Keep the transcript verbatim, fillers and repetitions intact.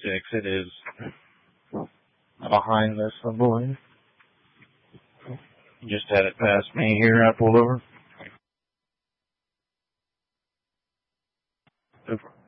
six. It is behind this, I believe. Just had it past me here. I pulled over.